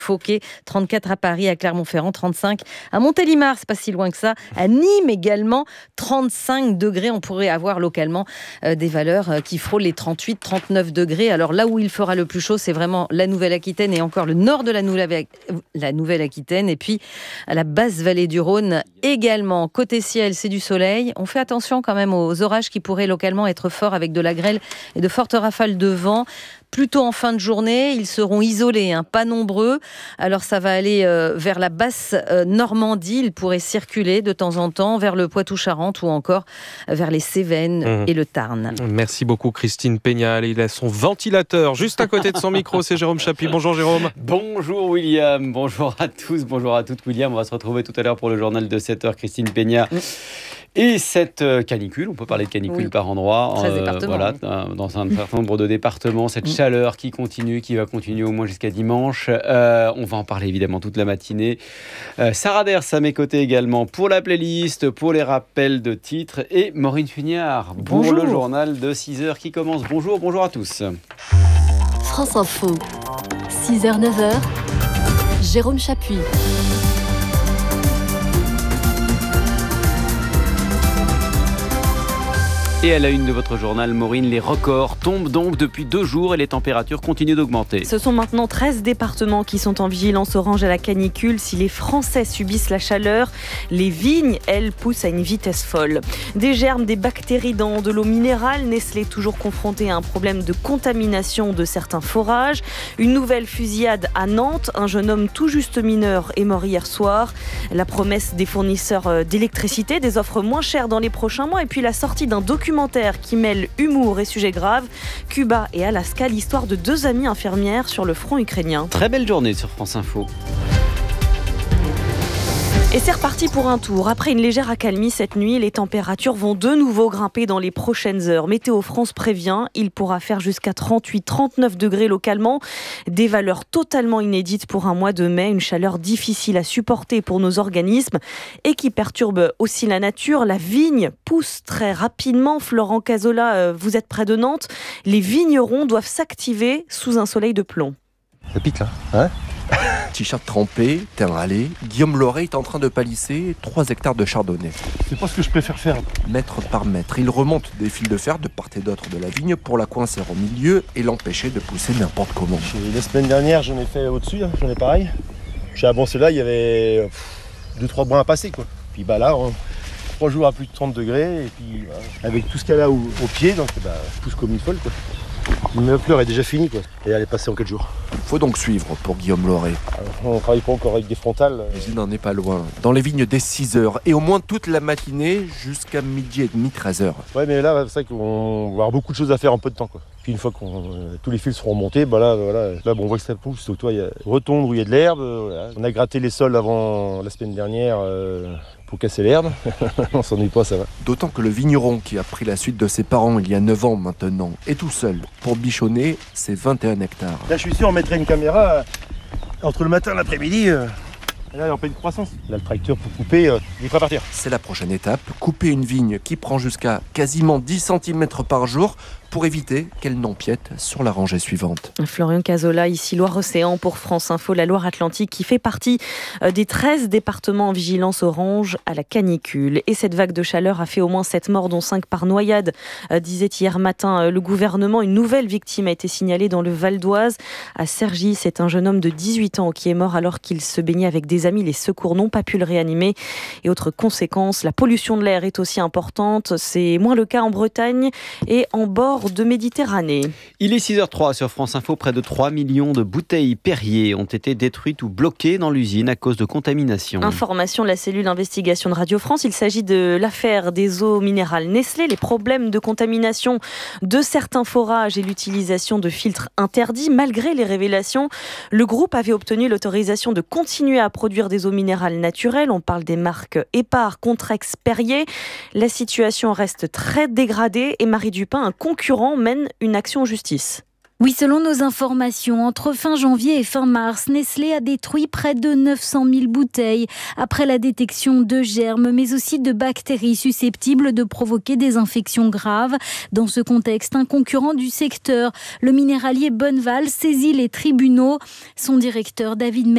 Fauquet, 34 à Paris, à Clermont-Ferrand, 35 à Montélimar, c'est pas si loin que ça, à Nîmes également, 35 degrés. On pourrait avoir localement des valeurs qui frôlent les 38-39 degrés. Alors là où il fera le plus chaud, c'est vraiment la Nouvelle-Aquitaine et encore le nord de la Nouvelle-Aquitaine et puis à la basse vallée du Rhône également. Côté ciel, c'est du soleil. On fait attention quand même aux orages qui pourraient localement être forts avec de la grêle et de fortes rafales de vent. Plutôt en fin de journée, ils seront isolés, pas nombreux. Alors ça va aller vers la basse Normandie. Il pourrait circuler de temps en temps vers le Poitou-Charentes ou encore vers les Cévennes et le Tarn. Merci beaucoup Christine Pénial. Il a son ventilateur juste à côté de son micro. C'est Jérôme Chapuis. Bonjour Jérôme. Bonjour William. Bonjour à tous. Bonjour à toutes William. On va se retrouver tout à l'heure pour le journal de 7h. Christine Pénial. Et cette canicule, on peut parler de canicule par endroit, voilà, dans un certain nombre de départements, cette chaleur qui continue, qui va continuer au moins jusqu'à dimanche. On va en parler évidemment toute la matinée. Sarah Ders à mes côtés également pour la playlist, pour les rappels de titres, et Maureen Fugnard pour le journal de 6h qui commence. Bonjour à tous. France Info, 6h-9h, Jérôme Chapuis. Et à la une de votre journal, Maureen, les records tombent donc depuis 2 jours et les températures continuent d'augmenter. Ce sont maintenant 13 départements qui sont en vigilance orange à la canicule. Si les Français subissent la chaleur, les vignes, elles, poussent à une vitesse folle. Des germes, des bactéries dans de l'eau minérale. Nestlé toujours confronté à un problème de contamination de certains forages. Une nouvelle fusillade à Nantes. Un jeune homme tout juste mineur est mort hier soir. La promesse des fournisseurs d'électricité, des offres moins chères dans les prochains mois et puis la sortie d'un documentaire qui mêle humour et sujets graves. Cuba et Alaska, l'histoire de 2 amies infirmières sur le front ukrainien. Très belle journée sur France Info. Et c'est reparti pour un tour. Après une légère accalmie cette nuit, les températures vont de nouveau grimper dans les prochaines heures. Météo France prévient, il pourra faire jusqu'à 38-39 degrés localement. Des valeurs totalement inédites pour un mois de mai. Une chaleur difficile à supporter pour nos organismes et qui perturbe aussi la nature. La vigne pousse très rapidement. Florent Cazola, vous êtes près de Nantes. Les vignerons doivent s'activer sous un soleil de plomb. Ça pique là, hein? T-shirt trempé, teint râlé, Guillaume Loret est en train de palisser 3 hectares de chardonnay. C'est pas ce que je préfère faire. Mètre par mètre, il remonte des fils de fer de part et d'autre de la vigne pour la coincer au milieu et l'empêcher de pousser n'importe comment. La semaine dernière, j'en ai fait au-dessus, j'en ai pareil. J'ai avancé là, il y avait 2-3 brins à passer, quoi. Puis là, 3 jours à plus de 30 degrés, et puis avec tout ce qu'il y a là au pied, donc je pousse comme une folle, quoi. Ma fleur est déjà finie, quoi. Et elle est passée en 4 jours. Faut donc suivre pour Guillaume Loret. On ne travaille pas encore avec des frontales. Mais il n'en est pas loin. Dans les vignes dès 6h et au moins toute la matinée jusqu'à midi et demi, 13h. Ouais, mais là, c'est vrai qu'on va avoir beaucoup de choses à faire en peu de temps, quoi. Puis une fois que tous les fils seront montés, là, on voit que ça pousse. Donc, il y a retombe où il y a de l'herbe. On a gratté les sols avant la semaine dernière pour casser l'herbe. On s'ennuie pas, ça va. D'autant que le vigneron qui a pris la suite de ses parents il y a 9 ans maintenant est tout seul pour bichonner ses 21 hectares. Là, je suis sûr, on mettrait une caméra entre le matin et l'après-midi. Et là, il est en pleine croissance. Là, le tracteur pour couper, il est prêt à partir. C'est la prochaine étape, couper une vigne qui prend jusqu'à quasiment 10 cm par jour pour éviter qu'elle n'empiète sur la rangée suivante. Florian Cazola, ici Loire-Océan pour France Info, la Loire-Atlantique qui fait partie des 13 départements en vigilance orange à la canicule. Et cette vague de chaleur a fait au moins 7 morts, dont 5 par noyade, disait hier matin le gouvernement. Une nouvelle victime a été signalée dans le Val d'Oise. À Cergy, c'est un jeune homme de 18 ans qui est mort alors qu'il se baignait avec des amis. Les secours n'ont pas pu le réanimer. Et autre conséquence, la pollution de l'air est aussi importante. C'est moins le cas en Bretagne et en bord de Méditerranée. Il est 6h03 sur France Info. Près de 3 millions de bouteilles Perrier ont été détruites ou bloquées dans l'usine à cause de contamination. Information de la cellule d'investigation de Radio France. Il s'agit de l'affaire des eaux minérales Nestlé, les problèmes de contamination de certains forages et l'utilisation de filtres interdits. Malgré les révélations, le groupe avait obtenu l'autorisation de continuer à produire des eaux minérales naturelles. On parle des marques Épar, Contrex, Perrier. La situation reste très dégradée et Marie Dupin, un concurrent, mène une action en justice. Oui, selon nos informations, entre fin janvier et fin mars, Nestlé a détruit près de 900 000 bouteilles après la détection de germes, mais aussi de bactéries susceptibles de provoquer des infections graves. Dans ce contexte, un concurrent du secteur, le minéralier Bonneval, saisit les tribunaux. Son directeur, David